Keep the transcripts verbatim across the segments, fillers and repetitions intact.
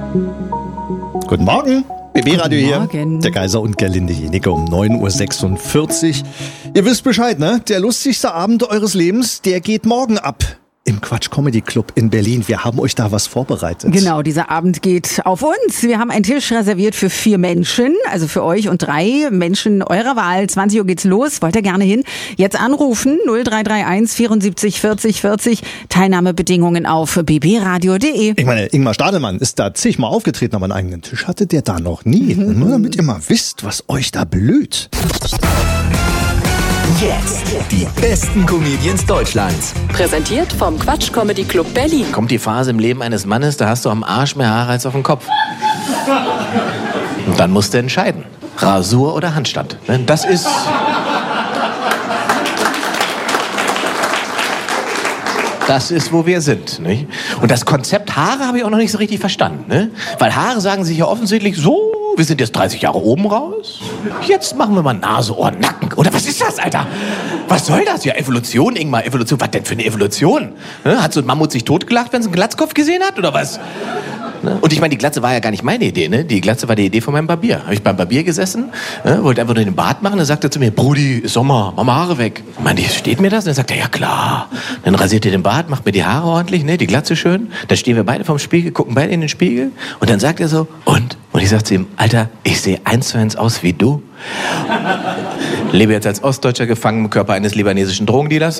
Guten Morgen, B B-Radio hier. Morgen. Der Kaiser und Gerlinde Jenike um neun Uhr sechsundvierzig. Ihr wisst Bescheid, ne? Der lustigste Abend eures Lebens, der geht morgen ab. Im Quatsch Comedy Club in Berlin. Wir haben euch da was vorbereitet. Genau, dieser Abend geht auf uns. Wir haben einen Tisch reserviert für vier Menschen, also für euch und drei Menschen eurer Wahl. zwanzig Uhr geht's los. Wollt ihr gerne hin? Jetzt anrufen null drei drei eins vierundsiebzig vierzig vierzig. Teilnahmebedingungen auf b b radio punkt d e. Ich meine, Ingmar Stadelmann ist da zigmal aufgetreten, aber einen eigenen Tisch hatte der da noch nie. Mhm. Nur damit ihr mal wisst, was euch da blüht. Jetzt die besten Comedians Deutschlands. Präsentiert vom Quatsch Comedy Club Berlin. Kommt die Phase im Leben eines Mannes, da hast du am Arsch mehr Haare als auf dem Kopf. Und dann musst du entscheiden. Rasur oder Handstand. Das ist... Das ist, wo wir sind. Nicht? Und das Konzept Haare habe ich auch noch nicht so richtig verstanden. Ne? Weil Haare sagen sich ja offensichtlich so, wir sind jetzt dreißig Jahre oben raus. Jetzt machen wir mal Nase, Ohren, Nacken. Oder was ist das, Alter? Was soll das? Ja, Evolution, Ingmar, Evolution. Was denn für eine Evolution? Ne? Hat so ein Mammut sich totgelacht, wenn es einen Glatzkopf gesehen hat, oder was? Ne? Und ich meine, die Glatze war ja gar nicht meine Idee, ne? Die Glatze war die Idee von meinem Barbier. Habe ich beim Barbier gesessen, ne? Wollte einfach nur den Bart machen, dann sagt er zu mir, Brudi, ist Sommer, mach mal Haare weg. Ich meine, steht mir das? Und dann sagt er, ja klar. Dann rasiert er den Bart, macht mir die Haare ordentlich, ne? Die Glatze schön. Dann stehen wir beide vorm Spiegel, gucken beide in den Spiegel und dann sagt er so, und? Und ich sag zu ihm, Alter, ich sehe eins zu eins aus wie du. Lebe jetzt als Ostdeutscher gefangen im Körper eines libanesischen Drogendealers.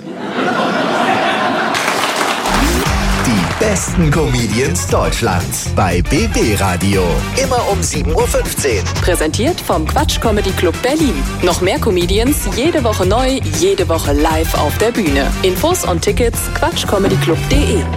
Die besten Comedians Deutschlands bei B B-Radio. Immer um sieben Uhr fünfzehn. Präsentiert vom Quatsch Comedy Club Berlin. Noch mehr Comedians, jede Woche neu, jede Woche live auf der Bühne. Infos und Tickets quatsch comedy club punkt d e.